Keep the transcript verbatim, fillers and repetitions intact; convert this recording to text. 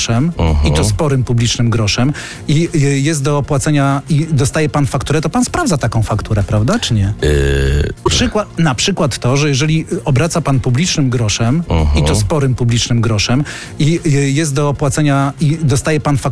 groszem Uh-huh. i to sporym publicznym groszem i y, jest do opłacenia i dostaje pan fakturę, to pan sprawdza taką fakturę, prawda, czy nie? Yy... Przykład, na przykład to, że jeżeli obraca pan publicznym groszem Uh-huh. i to sporym publicznym groszem i y, jest do opłacenia i dostaje pan fakturę,